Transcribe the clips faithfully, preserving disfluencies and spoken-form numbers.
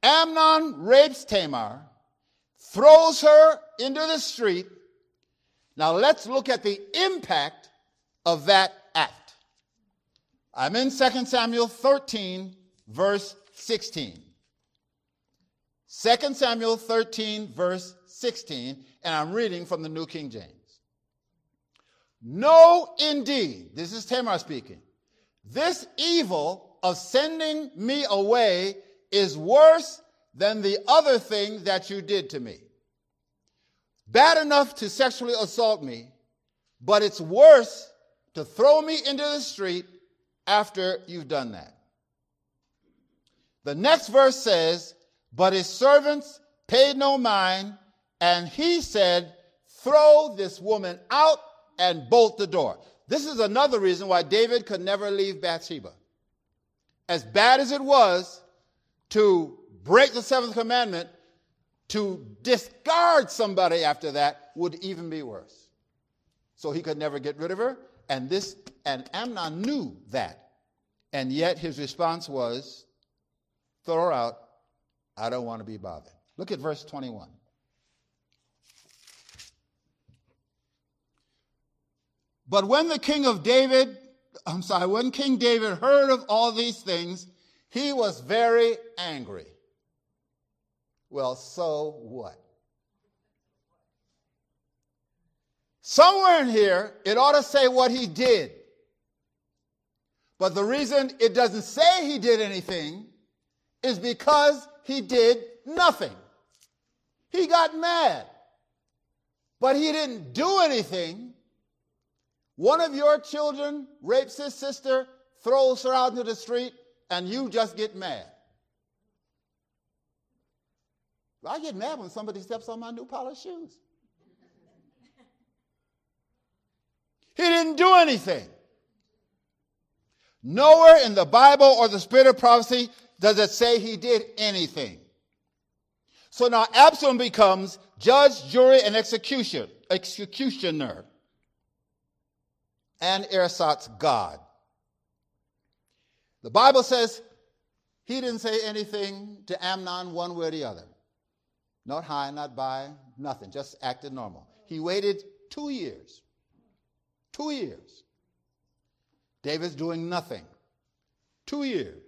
Amnon rapes Tamar, throws her into the street. Now let's look at the impact of that act. I'm in Second Samuel thirteen, verse sixteen. Second Samuel thirteen, verse sixteen, and I'm reading from the New King James. No, indeed, this is Tamar speaking, this evil of sending me away is worse than the other thing that you did to me. Bad enough to sexually assault me, but it's worse to throw me into the street after you've done that. The next verse says, but his servants paid no mind, and he said, throw this woman out and bolt the door. This is another reason why David could never leave Bathsheba. As bad as it was to break the seventh commandment, to discard somebody after that would even be worse. So he could never get rid of her, and this and Amnon knew that. And yet his response was, throw her out. I don't want to be bothered. Look at verse twenty-one. But when the king of David, I'm sorry, when King David heard of all these things, he was very angry. Well, so what? Somewhere in here, it ought to say what he did. But the reason it doesn't say he did anything is because he did nothing. He got mad, but he didn't do anything. One of your children rapes his sister, throws her out into the street, and you just get mad. I get mad when somebody steps on my new polished shoes. He didn't do anything. Nowhere in the Bible or the Spirit of prophecy does it say he did anything. So now Absalom becomes judge, jury, and execution, executioner, and Ersat's God. The Bible says he didn't say anything to Amnon one way or the other. Not high, not by, nothing, just acted normal. He waited two years. Two years. David's doing nothing. Two years.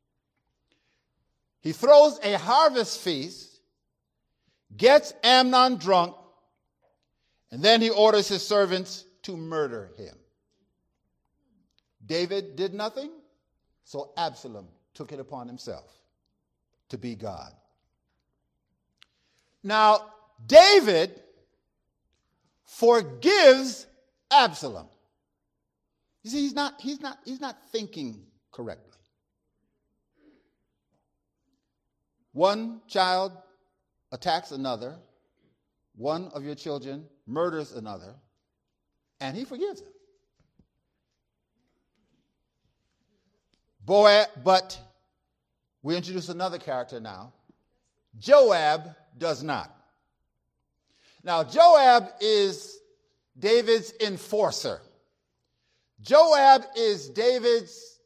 He throws a harvest feast, gets Amnon drunk, and then he orders his servants to murder him. David did nothing, so Absalom took it upon himself to be God. Now, David forgives Absalom. You see, he's not, he's not, he's not thinking correctly. One child attacks another. One of your children murders another, and he forgives him. Boaz, but we introduce another character now. Joab does not. Now, Joab is David's enforcer. Joab is David's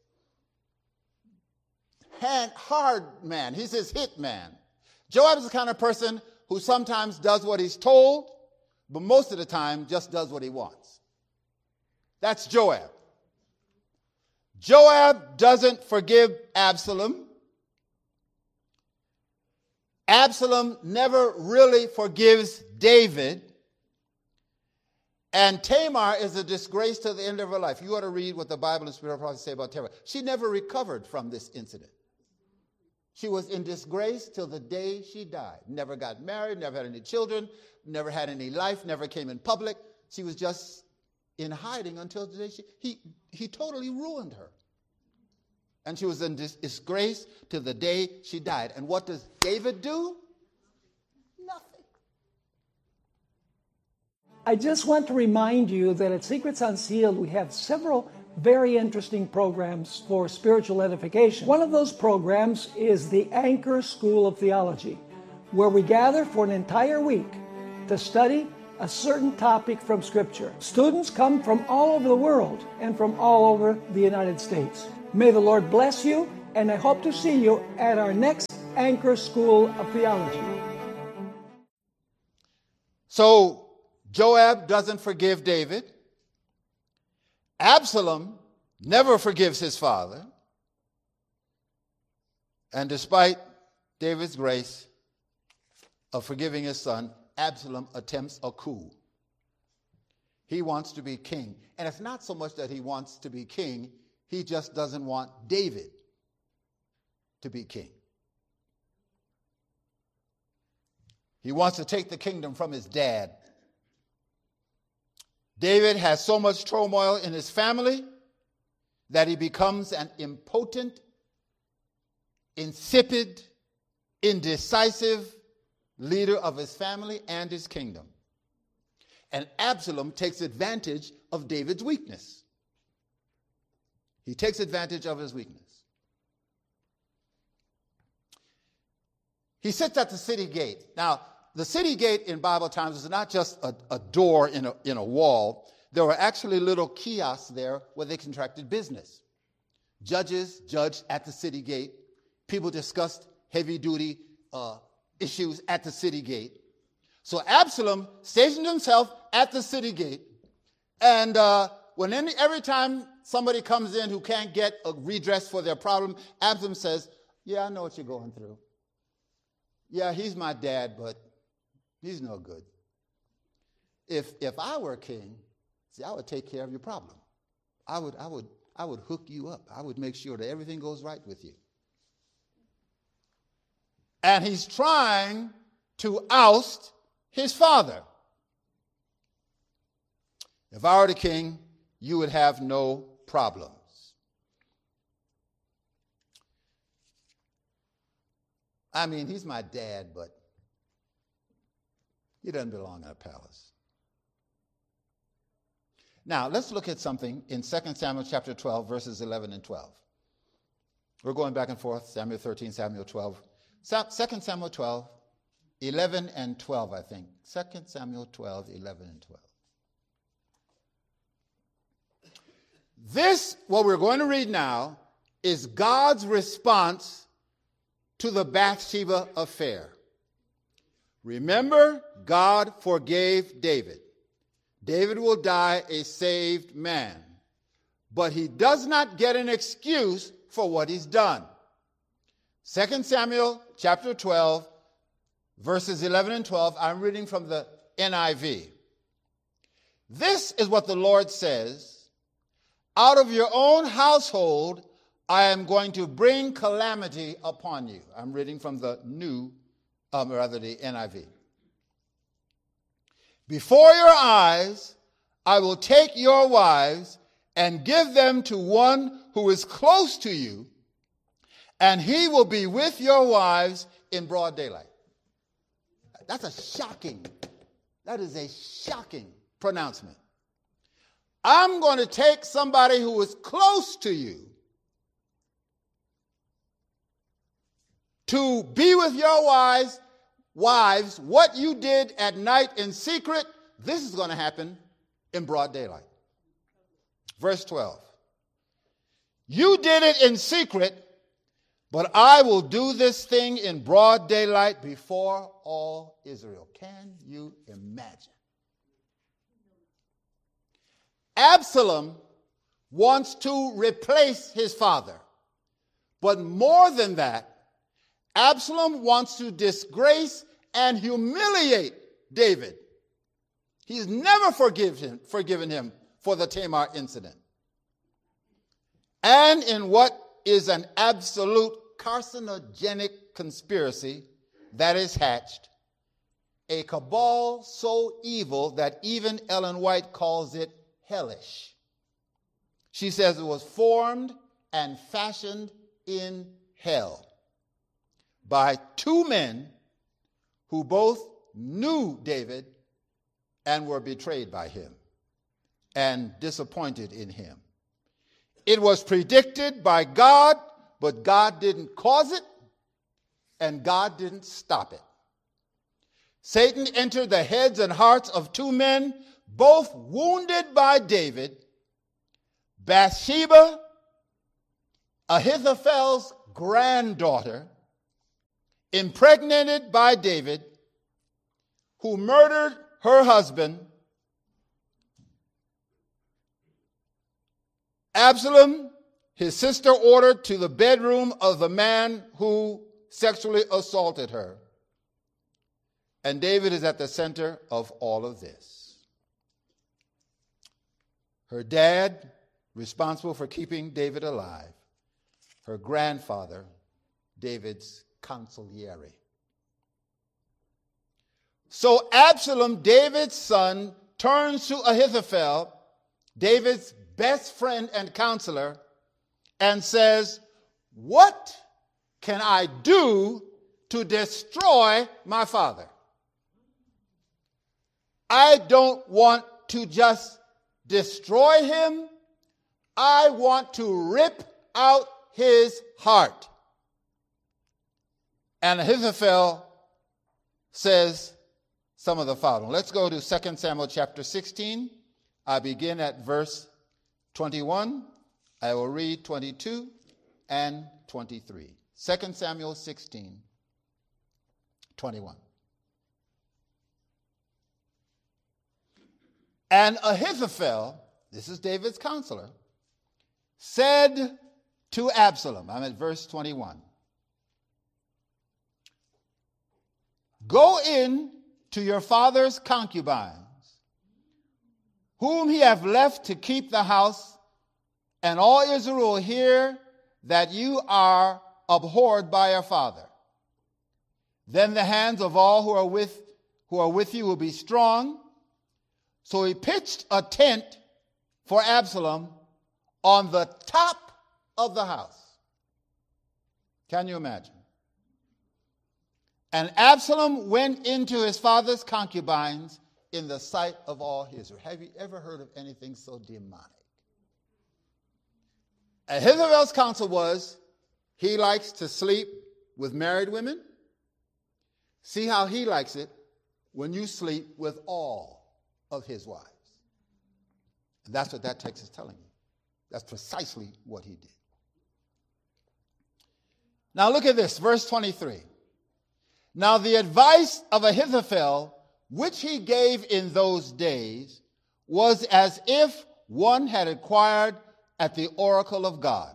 hand, hard man. He's his hit man. Joab is the kind of person who sometimes does what he's told, but most of the time just does what he wants. That's Joab. Joab doesn't forgive Absalom. Absalom never really forgives David. And Tamar is a disgrace to the end of her life. You ought to read what the Bible and Spirit of prophecy say about Tamar. She never recovered from this incident. She was in disgrace till the day she died. Never got married, never had any children, never had any life, never came in public. She was just in hiding until the day she, he, he totally ruined her. And she was in dis- disgrace till the day she died. And what does David do? Nothing. I just want to remind you that at Secrets Unsealed, we have several very interesting programs for spiritual edification. One of those programs is the Anchor School of Theology, where we gather for an entire week to study a certain topic from Scripture. Students come from all over the world and from all over the United States. May the Lord bless you, and I hope to see you at our next Anchor School of Theology. So Joab doesn't forgive David. Absalom never forgives his father. And despite David's grace of forgiving his son, Absalom attempts a coup. He wants to be king. And it's not so much that he wants to be king, he just doesn't want David to be king. He wants to take the kingdom from his dad. David has so much turmoil in his family that he becomes an impotent, insipid, indecisive leader of his family and his kingdom. And Absalom takes advantage of David's weakness. He takes advantage of his weakness. He sits at the city gate. Now, the city gate in Bible times is not just a, a door in a, in a wall. There were actually little kiosks there where they contracted business. Judges judged at the city gate. People discussed heavy-duty uh, issues at the city gate. So Absalom stationed himself at the city gate, and uh, when any, every time somebody comes in who can't get a redress for their problem, Absalom says, yeah, I know what you're going through. Yeah, he's my dad, but he's no good. If if I were king, see, I would take care of your problem. I would I would I would hook you up. I would make sure that everything goes right with you. And he's trying to oust his father. If I were the king, you would have no problems. I mean, he's my dad, but he doesn't belong in a palace. Now, let's look at something in Second Samuel chapter twelve, verses eleven and twelve. We're going back and forth, Samuel thirteen, Samuel twelve. Second Samuel twelve, eleven and twelve, I think. Second Samuel twelve, eleven and twelve. This, what we're going to read now, is God's response to the Bathsheba affair. Remember, God forgave David. David will die a saved man, but he does not get an excuse for what he's done. Second Samuel chapter twelve, verses eleven and twelve, I'm reading from the N I V. This is what the Lord says, out of your own household I am going to bring calamity upon you. I'm reading from the new, um, rather the N I V. Before your eyes, I will take your wives and give them to one who is close to you, and he will be with your wives in broad daylight. That's a shocking, that is a shocking pronouncement. I'm going to take somebody who is close to you to be with your wives, wives, what you did at night in secret, this is going to happen in broad daylight. Verse twelve. You did it in secret, but I will do this thing in broad daylight before all Israel. Can you imagine? Absalom wants to replace his father. But more than that, Absalom wants to disgrace and humiliate David. He's never forgive him, forgiven him for the Tamar incident. And in what is an absolute carcinogenic conspiracy that is hatched, a cabal so evil that even Ellen White calls it hellish. She says it was formed and fashioned in hell by two men who both knew David and were betrayed by him and disappointed in him. It was predicted by God, but God didn't cause it, and God didn't stop it. Satan entered the heads and hearts of two men, both wounded by David, Bathsheba, Ahithophel's granddaughter, impregnated by David, who murdered her husband, Absalom, his sister, ordered to the bedroom of the man who sexually assaulted her. And David is at the center of all of this. Her dad, responsible for keeping David alive. Her grandfather, David's consigliere. So Absalom, David's son, turns to Ahithophel, David's best friend and counselor, and says, "What can I do to destroy my father? I don't want to just destroy him. I want to rip out his heart." And Ahithophel says some of the following. Let's go to Second Samuel chapter sixteen. I begin at verse twenty-one. I will read twenty-two and twenty-three. Second Samuel sixteen, twenty-one. And Ahithophel, this is David's counselor, said to Absalom, I'm at verse twenty-one, "Go in to your father's concubines, whom he hath left to keep the house, and all Israel will hear that you are abhorred by your father. Then the hands of all who are with who are with you will be strong." So he pitched a tent for Absalom on the top of the house. Can you imagine? And Absalom went into his father's concubines in the sight of all Israel. Have you ever heard of anything so demonic? Ahithophel's counsel was, he likes to sleep with married women. See how he likes it when you sleep with all of his wives. And that's what that text is telling you. That's precisely what he did. Now look at this, verse twenty-three. "Now the advice of Ahithophel, which he gave in those days, was as if one had inquired at the oracle of God.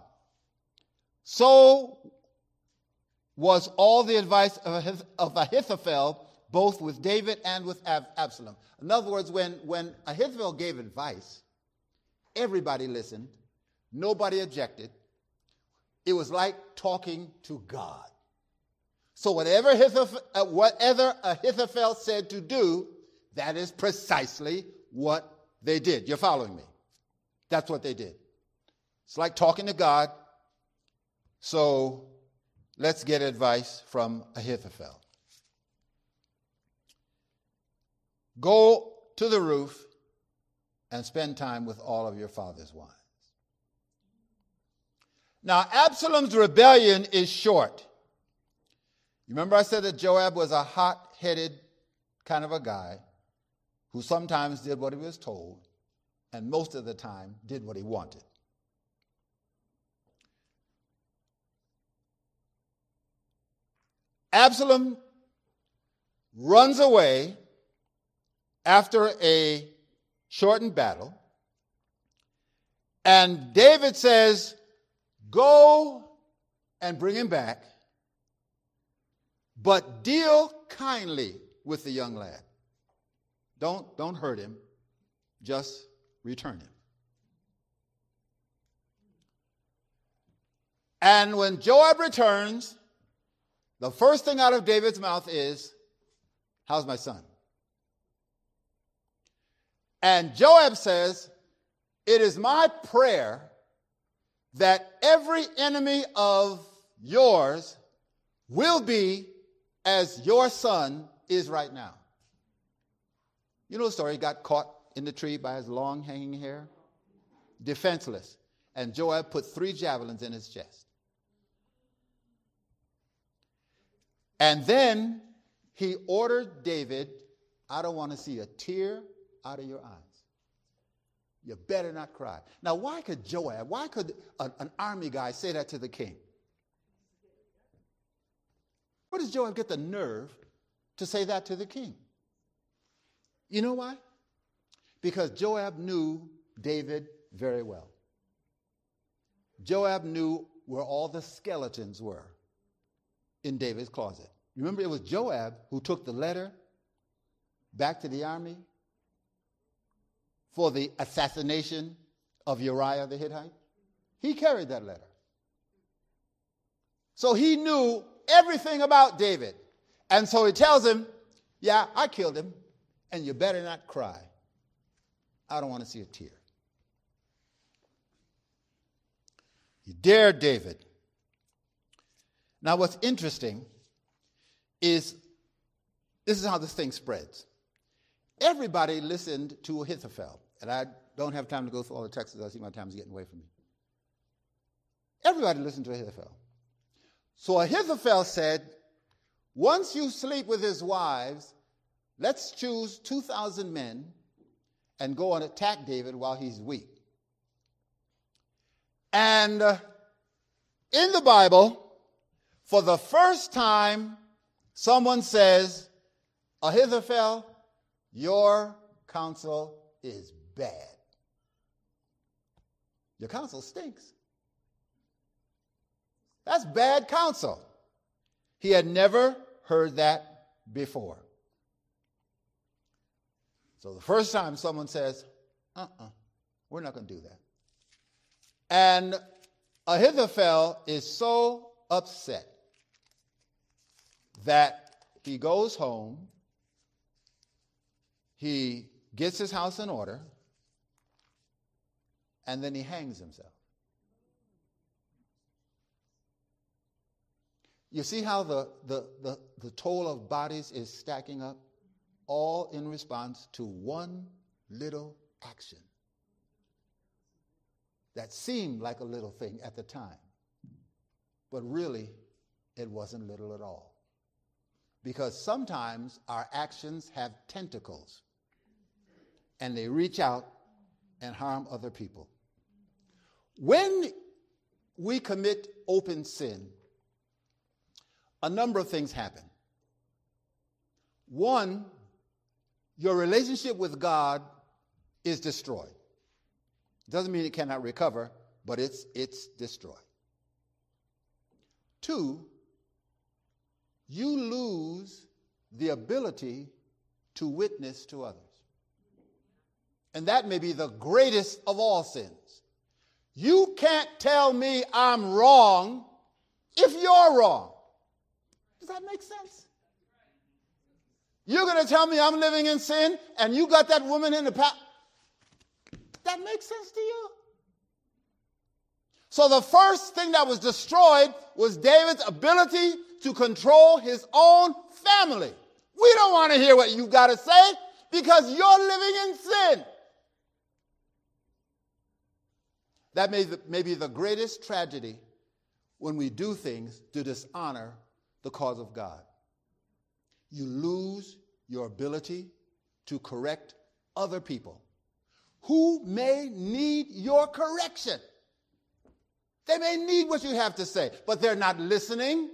So was all the advice of Ahithophel, both with David and with Absalom." In other words, when, when Ahithophel gave advice, everybody listened. Nobody objected. It was like talking to God. So whatever Ahithophel, uh, whatever Ahithophel said to do, that is precisely what they did. You're following me? That's what they did. It's like talking to God. So let's get advice from Ahithophel. "Go to the roof and spend time with all of your father's wives." Now, Absalom's rebellion is short. You remember I said that Joab was a hot-headed kind of a guy who sometimes did what he was told and most of the time did what he wanted. Absalom runs away after a shortened battle, and David says, "Go and bring him back, but deal kindly with the young lad. Don't, don't hurt him, just return him." And when Joab returns, the first thing out of David's mouth is, "How's my son?" And Joab says, "It is my prayer that every enemy of yours will be as your son is right now." You know the story, he got caught in the tree by his long hanging hair, defenseless. And Joab put three javelins in his chest. And then he ordered David, "I don't want to see a tear out of your eyes. You better not cry." Now, why could Joab, why could an, an army guy say that to the king? Where does Joab get the nerve to say that to the king? You know why? Because Joab knew David very well. Joab knew where all the skeletons were in David's closet. Remember, it was Joab who took the letter back to the army for the assassination of Uriah the Hittite. He carried that letter. So he knew everything about David. And so he tells him, yeah, I killed him, and you better not cry. I don't want to see a tear. He dared David. Now what's interesting is this is how this thing spreads. Everybody listened to Ahithophel. And I don't have time to go through all the texts. I see my time is getting away from me. Everybody listened to Ahithophel. So Ahithophel said, once you sleep with his wives, let's choose two thousand men and go and attack David while he's weak. And uh, in the Bible, for the first time, someone says, Ahithophel, your counsel is bad. Your counsel stinks. That's bad counsel. He had never heard that before. So the first time someone says, uh-uh, we're not going to do that. And Ahithophel is so upset that he goes home, he gets his house in order, and then he hangs himself. You see how the, the, the, the toll of bodies is stacking up? All in response to one little action that seemed like a little thing at the time. But really, it wasn't little at all. Because sometimes our actions have tentacles, and they reach out and harm other people. When we commit open sin, a number of things happen. One, your relationship with God is destroyed. Doesn't mean it cannot recover, but it's, it's destroyed. Two, you lose the ability to witness to others. And that may be the greatest of all sins. You can't tell me I'm wrong if you're wrong. Does that make sense? You're going to tell me I'm living in sin and you got that woman in the past. That makes sense to you? So the first thing that was destroyed was David's ability to control his own family. We don't want to hear what you got to say because you're living in sin. That may, may be the greatest tragedy when we do things to dishonor the cause of God. You lose your ability to correct other people who may need your correction. They may need what you have to say, but they're not listening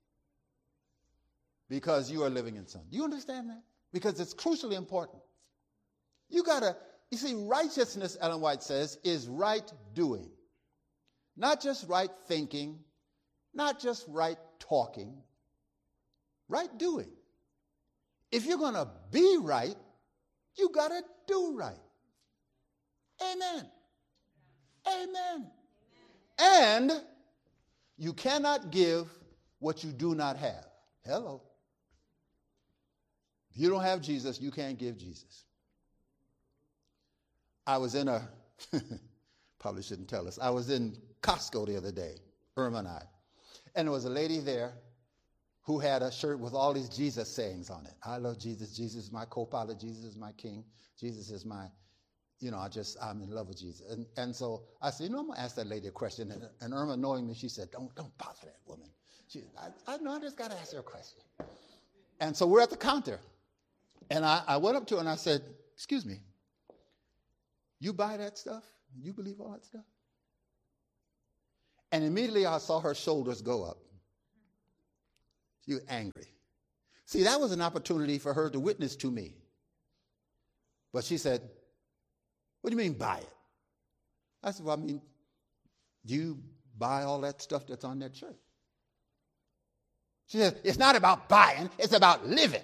because you are living in sin. Do you understand that? Because it's crucially important. You gotta, you see, righteousness, Ellen White says, is right doing. Not just right thinking, not just right talking, right doing. If you're going to be right, you got to do right. Amen. Amen. And you cannot give what you do not have. Hello. If you don't have Jesus, you can't give Jesus. I was in a, probably shouldn't tell us, I was in Costco the other day, Irma and I, and there was a lady there who had a shirt with all these Jesus sayings on it. I love Jesus. Jesus is my co-pilot. Jesus is my king. Jesus is my, you know, I just, I'm in love with Jesus. And, and so I said, you know, I'm going to ask that lady a question. And, and Irma, knowing me, she said, don't, don't bother that woman. She, I, I know, I just got to ask her a question. And so we're at the counter. And I, I went up to her and I said, excuse me, you buy that stuff? You believe all that stuff? And immediately I saw her shoulders go up. You're angry. See, that was an opportunity for her to witness to me. But she said, what do you mean buy it? I said, well, I mean, do you buy all that stuff that's on that shirt? She said, it's not about buying, it's about living.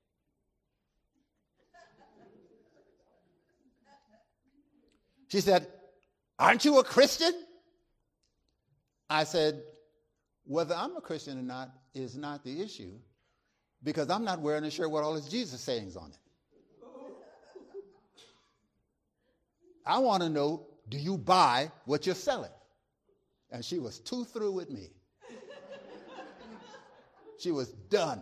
She said, aren't you a Christian? I said, whether I'm a Christian or not is not the issue, because I'm not wearing a shirt with all his Jesus sayings on it. I want to know, do you buy what you're selling? And she was too through with me. She was done.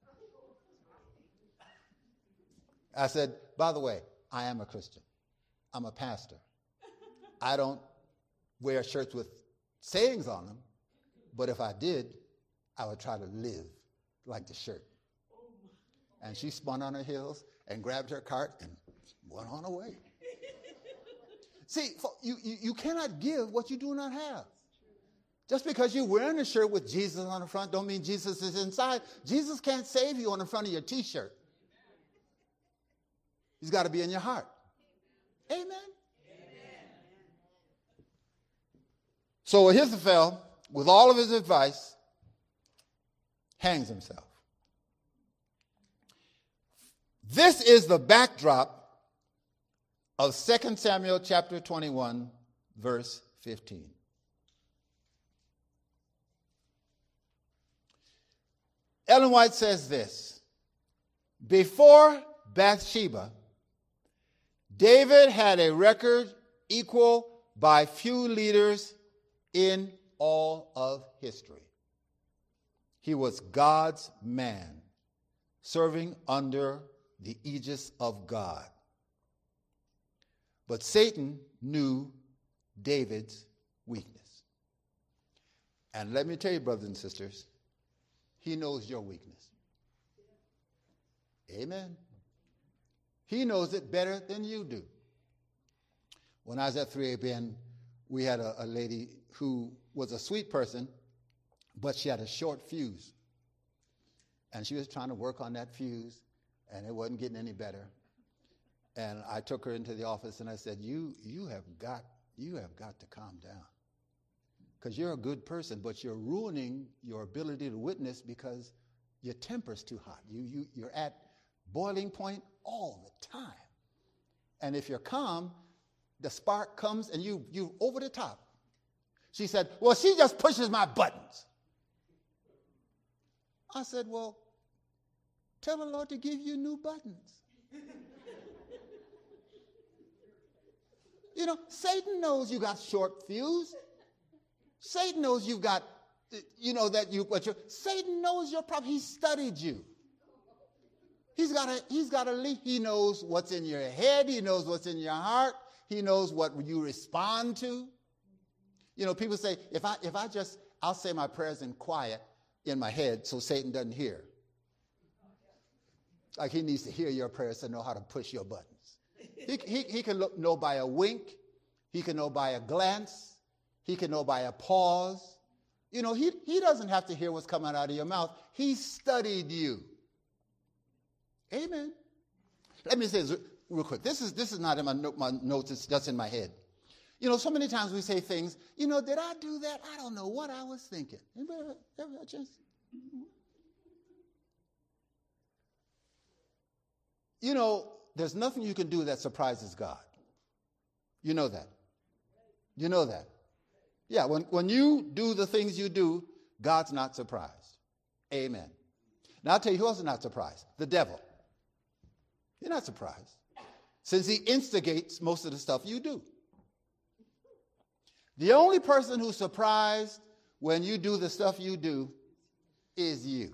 I said, by the way, I am a Christian. I'm a pastor. I don't wear shirts with sayings on them, but if I did, I would try to live like the shirt. And she spun on her heels and grabbed her cart and went on her way. See, you, you, you cannot give what you do not have. Just because you're wearing a shirt with Jesus on the front don't mean Jesus is inside. Jesus can't save you on the front of your T-shirt. He's got to be in your heart. Amen. Amen. So Ahithophel, with all of his advice, hangs himself. This is the backdrop of Second Samuel chapter twenty-one, verse fifteen. Ellen White says this: before Bathsheba, David had a record equal by few leaders in all of history. He was God's man, serving under the aegis of God. But Satan knew David's weakness. And let me tell you, brothers and sisters, he knows your weakness. Amen. He knows it better than you do. When I was at three A B N, we had a, a lady who was a sweet person, but she had a short fuse. And she was trying to work on that fuse, and it wasn't getting any better. And I took her into the office and I said, you, you have got, you have got to calm down. Because you're a good person, but you're ruining your ability to witness because your temper's too hot. You, you, you're at boiling point all the time. And if you're calm, the spark comes and you, you're over the top. She said, well, she just pushes my buttons. I said, well, tell the Lord to give you new buttons. You know, Satan knows you got short fuse. Satan knows you've got, you know, that you, what you're, Satan knows your problem. He studied you. He's got a, he's got a lead. He knows what's in your head. He knows what's in your heart. He knows what you respond to. You know, people say, if I, if I just, I'll say my prayers in quiet in my head so Satan doesn't hear. Like he needs to hear your prayers to know how to push your buttons. He, he, he can look, know by a wink. He can know by a glance. He can know by a pause. You know, he, he doesn't have to hear what's coming out of your mouth. He studied you. Amen. Let me say this real quick. This is, this is not in my, no, my notes. It's just in my head. You know, so many times we say things, you know, did I do that? I don't know what I was thinking. Anybody ever, ever just... You know, there's nothing you can do that surprises God. You know that. You know that. Yeah, when, when you do the things you do, God's not surprised. Amen. Now, I'll tell you who else is not surprised. The devil. You're not surprised. Since he instigates most of the stuff you do. The only person who's surprised when you do the stuff you do is you.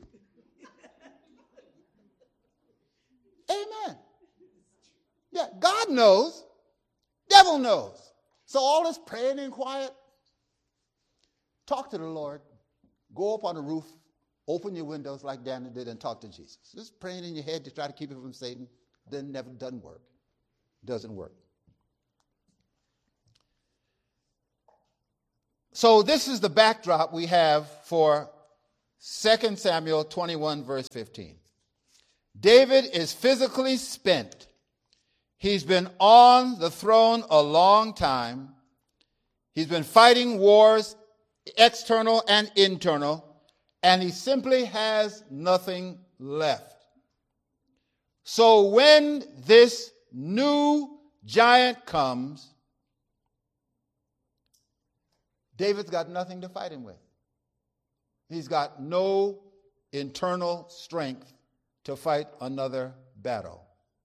Amen. Yeah, God knows. Devil knows. So all this praying in quiet, talk to the Lord. Go up on the roof, open your windows like Daniel did and talk to Jesus. Just praying in your head to try to keep it from Satan. Then never doesn't work. Doesn't work. So this is the backdrop we have for Second Samuel twenty-one, verse fifteen. David is physically spent. He's been on the throne a long time. He's been fighting wars, external and internal, and he simply has nothing left. So when this new giant comes, David's got nothing to fight him with. He's got no internal strength to fight another battle.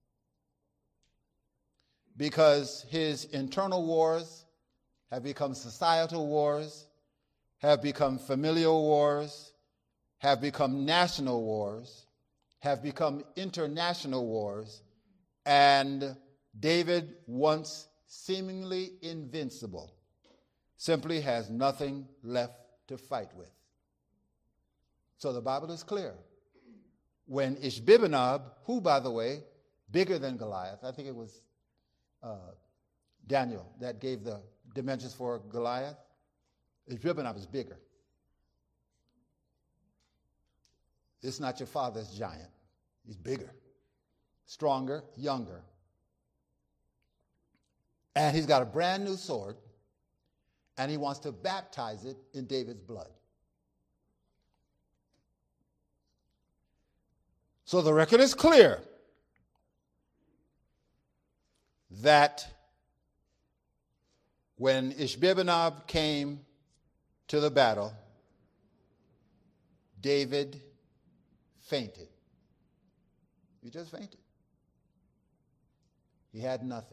Because his internal wars have become societal wars, have become familial wars, have become national wars, have become international wars, and David, once seemingly invincible, simply has nothing left to fight with. So the Bible is clear. When Ishbi-benob, who, by the way, bigger than Goliath, I think it was uh, Daniel that gave the dimensions for Goliath, Ishbi-benob is bigger. It's not your father's giant. He's bigger, stronger, younger. And he's got a brand new sword, and he wants to baptize it in David's blood. So the record is clear that when Ishbi-benob came to the battle, David fainted. He just fainted. He had nothing.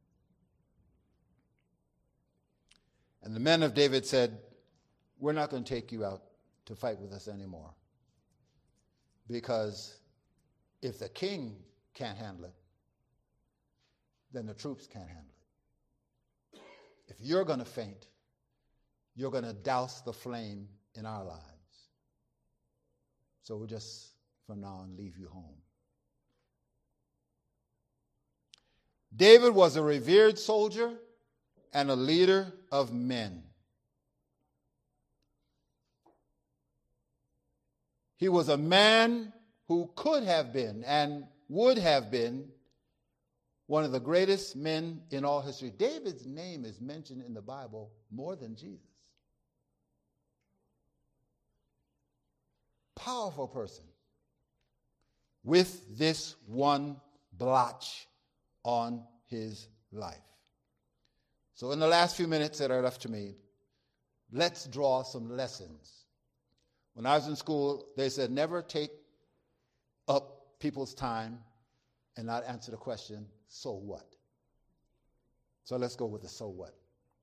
And the men of David said, we're not going to take you out to fight with us anymore. Because if the king can't handle it, then the troops can't handle it. If you're going to faint, you're going to douse the flame in our lives. So we'll just, from now on, leave you home. David was a revered soldier and a leader of men. He was a man who could have been and would have been one of the greatest men in all history. David's name is mentioned in the Bible more than Jesus. Powerful person with this one blotch on his life. So in the last few minutes that are left to me, let's draw some lessons. When I was in school, they said never take up people's time and not answer the question, so what? So let's go with the so what.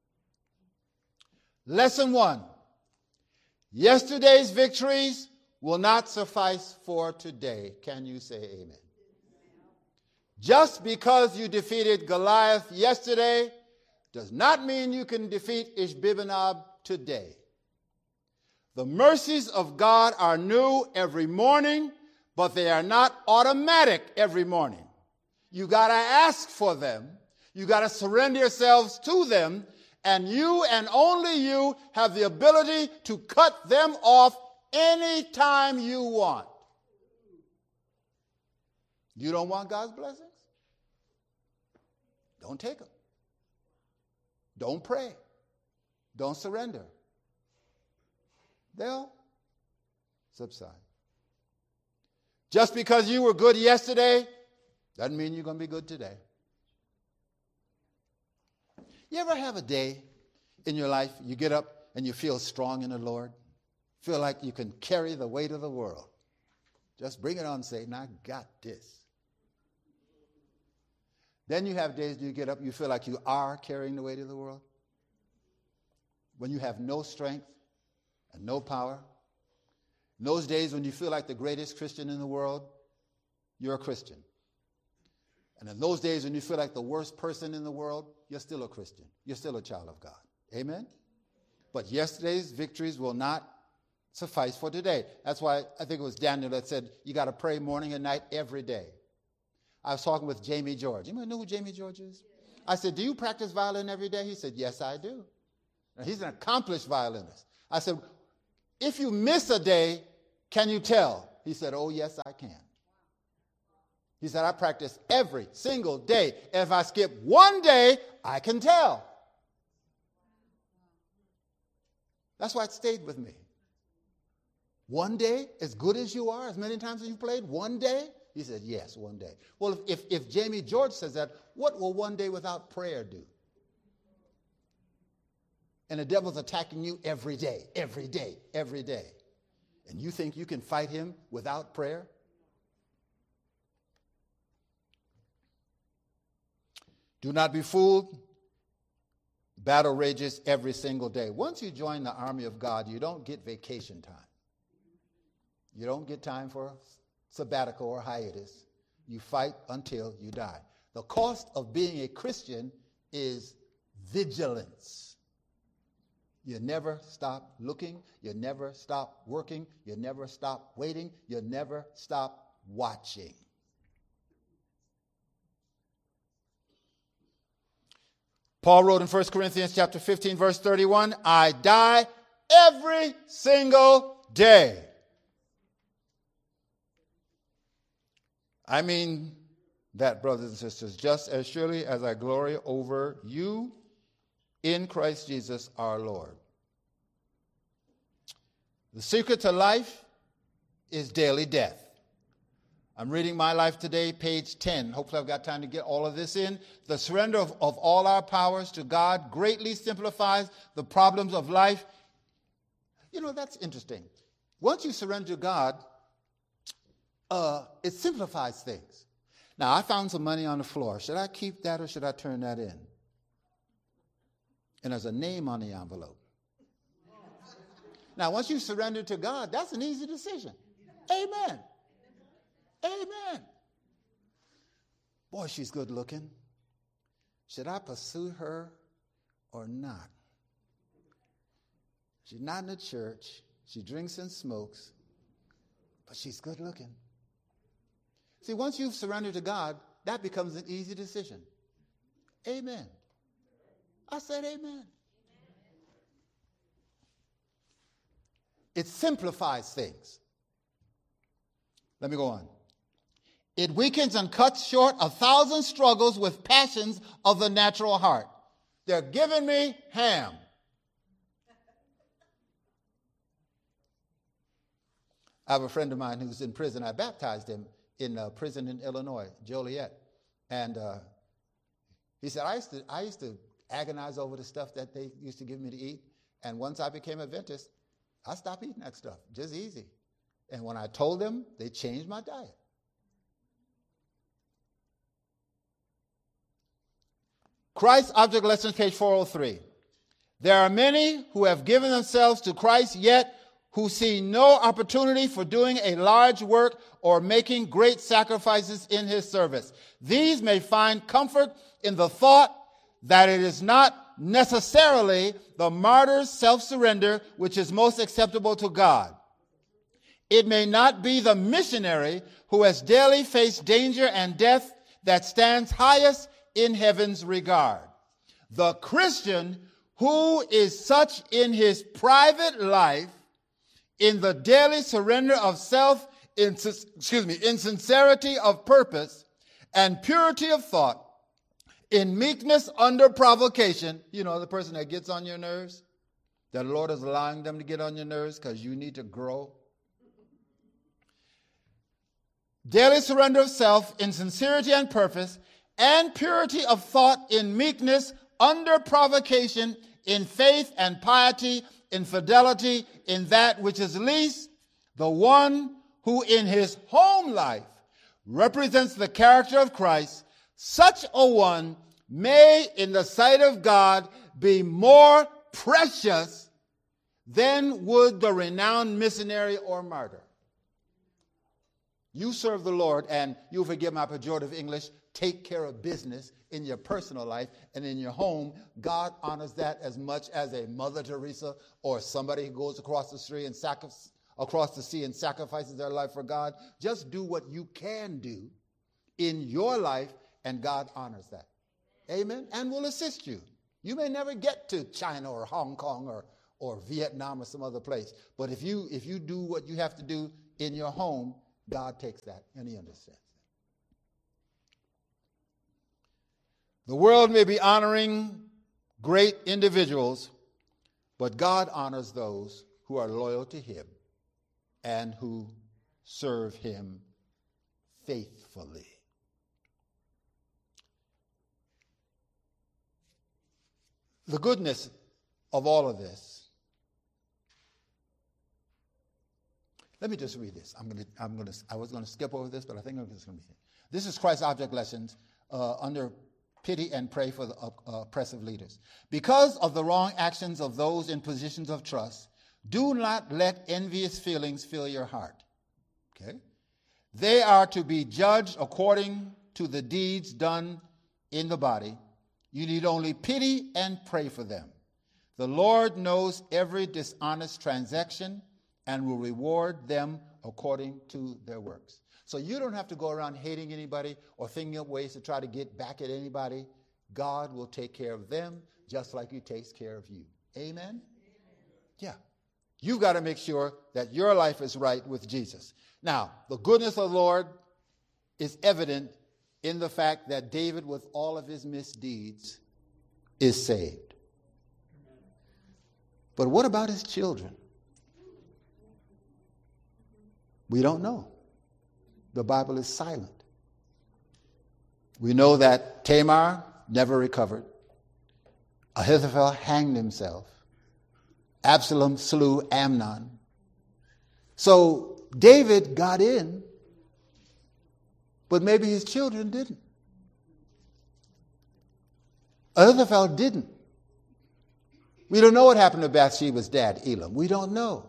Lesson one, yesterday's victories will not suffice for today. Can you say amen? Just because you defeated Goliath yesterday does not mean you can defeat Ishbi-benob today. The mercies of God are new every morning, but they are not automatic every morning. You got to ask for them. You got to surrender yourselves to them, and you and only you have the ability to cut them off anytime you want. You don't want God's blessings? Don't take them. Don't pray. Don't surrender. They'll subside. Just because you were good yesterday doesn't mean you're going to be good today. You ever have a day in your life you get up and you feel strong in the Lord? Feel like you can carry the weight of the world. Just bring it on, Satan. I got this. Then you have days you get up, you feel like you are carrying the weight of the world. When you have no strength and no power. In those days when you feel like the greatest Christian in the world, you're a Christian. And in those days when you feel like the worst person in the world, you're still a Christian. You're still a child of God. Amen? But yesterday's victories will not suffice for today. That's why I think it was Daniel that said, you got to pray morning and night every day. I was talking with Jamie George. You know who Jamie George is? I said, do you practice violin every day? He said, yes, I do. Now, he's an accomplished violinist. I said, if you miss a day, Can you tell? He said, oh, yes, I can. He said, I practice every single day. If I skip one day, I can tell. That's why it stayed with me. One day, as good as you are, as many times as you played, one day? He said, yes, one day. Well, if, if, if Jamie George says that, what will one day without prayer do? And the devil's attacking you every day, every day, every day. And you think you can fight him without prayer? Do not be fooled. Battle rages every single day. Once you join the army of God, you don't get vacation time. You don't get time for sabbatical or hiatus. You fight until you die. The cost of being a Christian is vigilance. You never stop looking. You never stop working. You never stop waiting. You never stop watching. Paul wrote in First Corinthians chapter fifteen, verse thirty-one, I die every single day. I mean that, brothers and sisters, just as surely as I glory over you in Christ Jesus our Lord. The secret to life is daily death. I'm reading My Life Today, page ten. Hopefully I've got time to get all of this in. The surrender of, of all our powers to God greatly simplifies the problems of life. You know, that's interesting. Once you surrender to God, uh, it simplifies things. Now, I found some money on the floor. Should I keep that or should I turn that in? And there's a name on the envelope. Now, once you surrender to God, that's an easy decision. Amen. Amen. Boy, she's good looking. Should I pursue her or not? She's not in the church. She drinks and smokes, but she's good looking. See, once you've surrendered to God, that becomes an easy decision. Amen. I said amen. It simplifies things. Let me go on. It weakens and cuts short a thousand struggles with passions of the natural heart. They're giving me ham. I have a friend of mine who's in prison. I baptized him in a prison in Illinois, Joliet. And uh, he said, I used, to, I used to agonize over the stuff that they used to give me to eat. And once I became a Adventist, I stopped eating that stuff, just easy. And when I told them, they changed my diet. Christ Object Lessons, page four oh three. There are many who have given themselves to Christ, yet who see no opportunity for doing a large work or making great sacrifices in his service. These may find comfort in the thought that it is not necessarily the martyr's self-surrender which is most acceptable to God. It may not be the missionary who has daily faced danger and death that stands highest in heaven's regard. The Christian who is such in his private life, in the daily surrender of self, in, excuse me, in sincerity of purpose and purity of thought, in meekness under provocation, you know, the person that gets on your nerves, the Lord is allowing them to get on your nerves because you need to grow. Daily surrender of self in sincerity and purpose, and purity of thought in meekness under provocation, in faith and piety, in fidelity, in that which is least, the one who in his home life represents the character of Christ, such a one may in the sight of God be more precious than would the renowned missionary or martyr. You serve the Lord, and you'll forgive my pejorative English, take care of business in your personal life and in your home. God honors that as much as a Mother Teresa or somebody who goes across the street and sacrifices across the sea and sacrifices their life for God. Just do what you can do in your life, and God honors that. Amen? And will assist you. You may never get to China or Hong Kong or, or Vietnam or some other place, but if you if you do what you have to do, in your home, God takes that and he understands it. The world may be honoring great individuals, but God honors those who are loyal to him and who serve him faithfully. The goodness of all of this. Let me just read this. I'm going to, I'm going to, I was going to skip over this, but I think I'm just going to be here. This is Christ's Object Lessons uh, under Pity and Pray for the uh, Oppressive Leaders. Because of the wrong actions of those in positions of trust, do not let envious feelings fill your heart. Okay? They are to be judged according to the deeds done in the body. You need only pity and pray for them. The Lord knows every dishonest transaction and will reward them according to their works. So you don't have to go around hating anybody or thinking of ways to try to get back at anybody. God will take care of them just like he takes care of you. Amen? Amen. Yeah. You've got to make sure that your life is right with Jesus. Now, the goodness of the Lord is evident in the fact that David, with all of his misdeeds, is saved. But what about his children? We don't know. The Bible is silent. We know that Tamar never recovered. Ahithophel hanged himself. Absalom slew Amnon. So David got in, but maybe his children didn't. Ahithophel didn't. We don't know what happened to Bathsheba's dad, Elam. We don't know.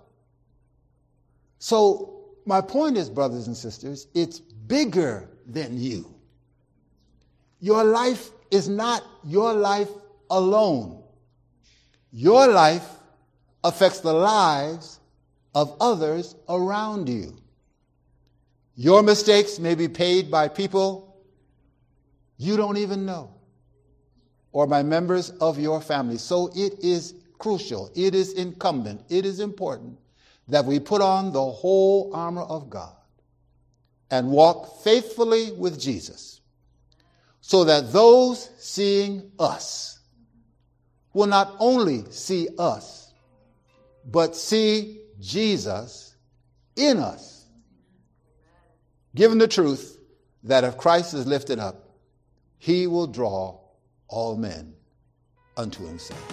So my point is, brothers and sisters, it's bigger than you. Your life is not your life alone. Your life affects the lives of others around you. Your mistakes may be paid by people you don't even know, or by members of your family. So it is crucial, it is incumbent, it is important that we put on the whole armor of God and walk faithfully with Jesus, so that those seeing us will not only see us, but see Jesus in us. Given the truth that if Christ is lifted up, he will draw all men unto himself.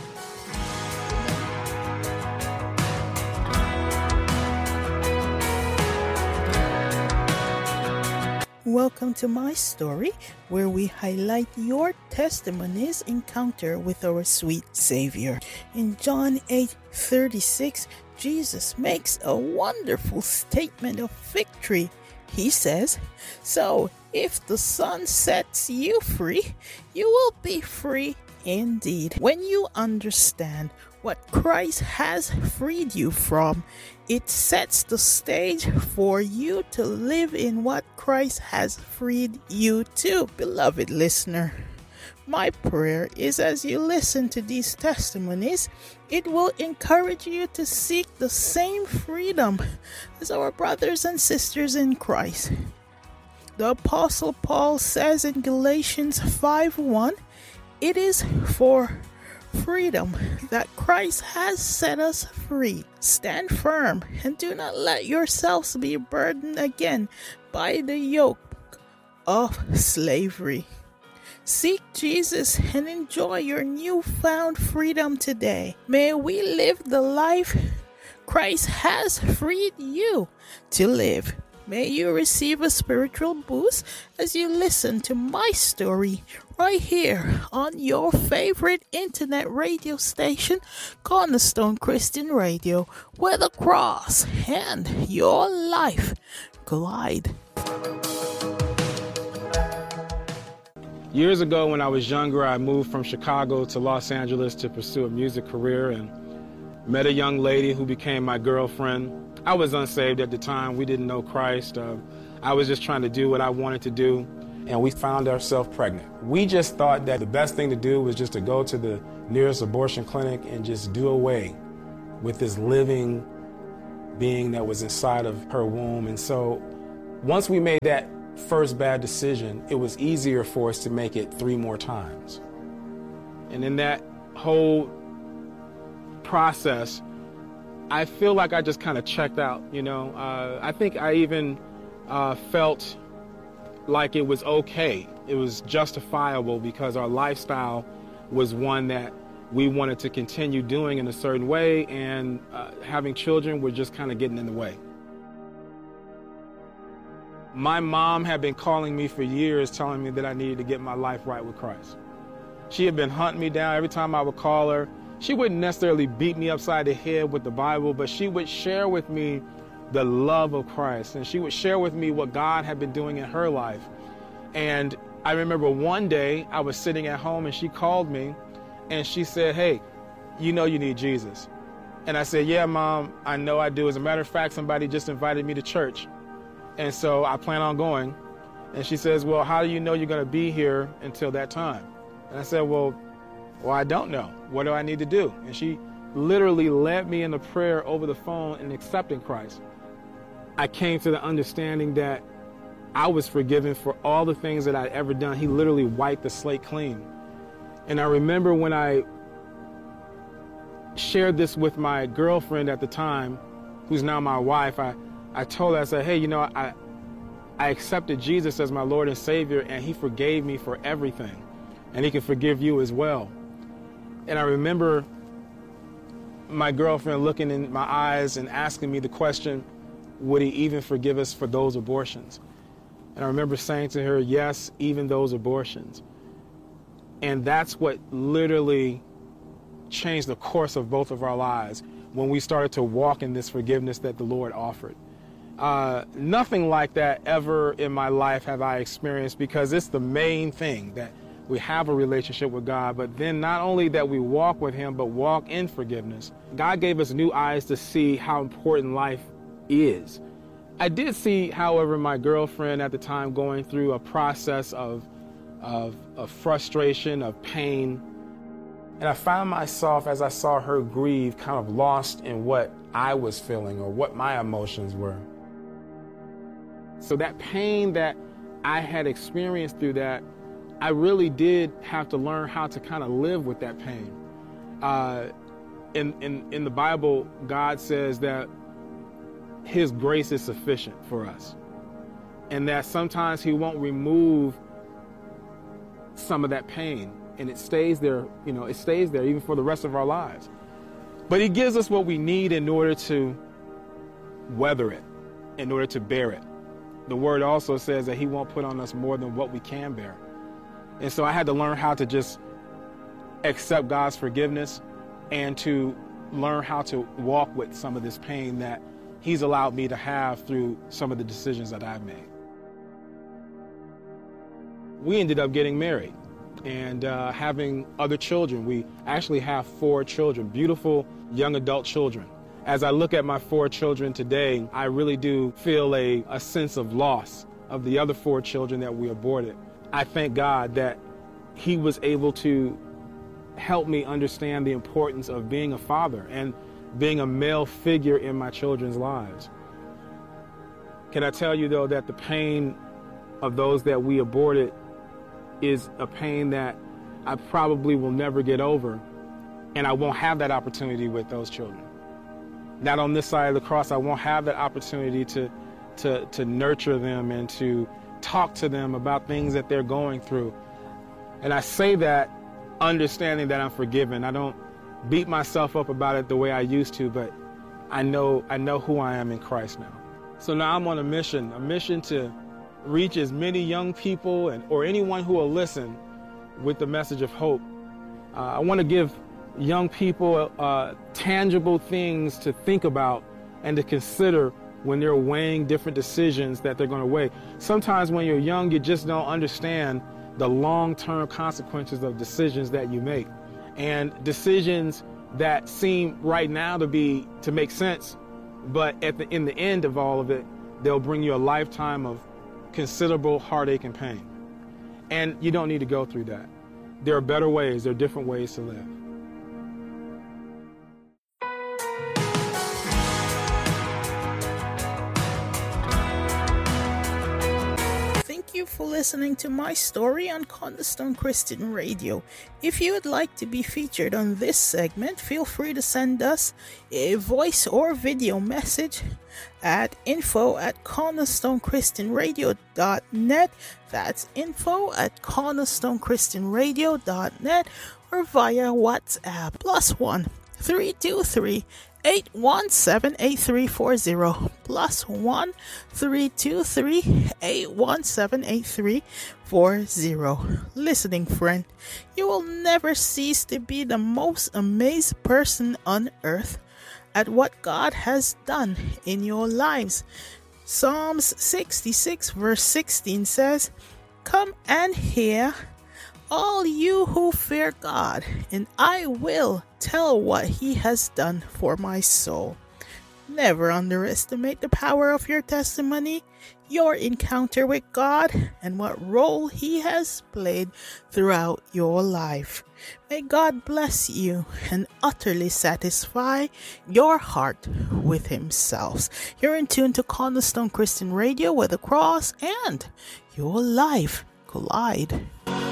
Welcome to My Story, where we highlight your testimony's encounter with our sweet Savior. In John eight thirty-six, Jesus makes a wonderful statement of victory. He says, "So if the Son sets you free, you will be free indeed." When you understand what Christ has freed you from, it sets the stage for you to live in what Christ has freed you to. Beloved listener, my prayer is as you listen to these testimonies, it will encourage you to seek the same freedom as our brothers and sisters in Christ. The Apostle Paul says in Galatians five one, "It is for freedom that Christ has set us free. Stand firm and do not let yourselves be burdened again by the yoke of slavery." Seek Jesus and enjoy your newfound freedom today. May we live the life Christ has freed you to live. May you receive a spiritual boost as you listen to My Story right here on your favorite internet radio station, Cornerstone Christian Radio, where the cross and your life collide. Years ago, when I was younger, I moved from Chicago to Los Angeles to pursue a music career and met a young lady who became my girlfriend. I was unsaved at the time. We didn't know Christ. Uh, I was just trying to do what I wanted to do, and we found ourselves pregnant. We just thought that the best thing to do was just to go to the nearest abortion clinic and just do away with this living being that was inside of her womb. And so once we made that first bad decision, it was easier for us to make it three more times. And in that whole process, I feel like I just kind of checked out, you know. Uh, I think I even uh, felt like it was okay. It was justifiable because our lifestyle was one that we wanted to continue doing in a certain way, and uh, having children were just kind of getting in the way. My mom had been calling me for years, telling me that I needed to get my life right with Christ. She had been hunting me down. Every time I would call her, she wouldn't necessarily beat me upside the head with the Bible, but she would share with me the love of Christ, and she would share with me what God had been doing in her life. And I remember one day I was sitting at home and she called me and she said, "Hey, you know you need Jesus." And I said, "Yeah, Mom, I know I do. As a matter of fact, somebody just invited me to church, and so I plan on going." And she says, "Well, how do you know you're going to be here until that time?" And I said, well, well, I don't know. What do I need to do? And she literally led me in a prayer over the phone in accepting Christ. I came to the understanding that I was forgiven for all the things that I'd ever done. He literally wiped the slate clean. And I remember when I shared this with my girlfriend at the time, who's now my wife, I, I told her, I said, "Hey, you know, I, I accepted Jesus as my Lord and Savior, and he forgave me for everything. And he can forgive you as well." And I remember my girlfriend looking in my eyes and asking me the question, would he even forgive us for those abortions? And I remember saying to her, yes, even those abortions. And that's what literally changed the course of both of our lives when we started to walk in this forgiveness that the Lord offered. Uh, nothing like that ever in my life have I experienced, because it's the main thing, that we have a relationship with God, but then not only that we walk with him, but walk in forgiveness. God gave us new eyes to see how important life is. I did see, however, my girlfriend at the time going through a process of, of, of frustration, of pain. And I found myself, as I saw her grieve, kind of lost in what I was feeling or what my emotions were. So that pain that I had experienced through that, I really did have to learn how to kind of live with that pain. Uh, in, in, in the Bible, God says that his grace is sufficient for us, and that sometimes he won't remove some of that pain, and it stays there, you know, it stays there even for the rest of our lives. But he gives us what we need in order to weather it, in order to bear it. The word also says that he won't put on us more than what we can bear. And so I had to learn how to just accept God's forgiveness and to learn how to walk with some of this pain that he's allowed me to have through some of the decisions that I've made. We ended up getting married and uh, having other children. We actually have four children, beautiful young adult children. As I look at my four children today, I really do feel a, a sense of loss of the other four children that we aborted. I thank God that he was able to help me understand the importance of being a father and being a male figure in my children's lives. Can I tell you, though, that the pain of those that we aborted is a pain that I probably will never get over, and I won't have that opportunity with those children. Not on this side of the cross. I won't have that opportunity to, to, to nurture them and to talk to them about things that they're going through. And I say that understanding that I'm forgiven. I don't beat myself up about it the way I used to, but I know I know who I am in Christ now. So now I'm on a mission, a mission to reach as many young people and or anyone who will listen with the message of hope. Uh, I want to give young people uh, tangible things to think about and to consider when they're weighing different decisions that they're going to weigh. Sometimes when you're young, you just don't understand the long-term consequences of decisions that you make. And decisions that seem right now to be to make sense, but at the in the end of all of it, they'll bring you a lifetime of considerable heartache and pain. And you don't need to go through that. There are better ways, there are different ways to live. you for listening to my story on Cornerstone Christian Radio. If you would like to be featured on this segment, feel free to send us a voice or video message at info at cornerstone christian radio dot net. That's info at cornerstone christian radio dot net, or via WhatsApp plus one three two three eight one seven eight three four zero plus one three two three eight one seven eight three four zero. Listening friend, you will never cease to be the most amazed person on earth at what God has done in your lives. Psalms sixty-six verse sixteen says, "Come and hear, all you who fear God, and I will tell what he has done for my soul." Never underestimate the power of your testimony, your encounter with God, and what role he has played throughout your life. May God bless you and utterly satisfy your heart with himself. You're in tune to Cornerstone Christian Radio, where the cross and your life collide.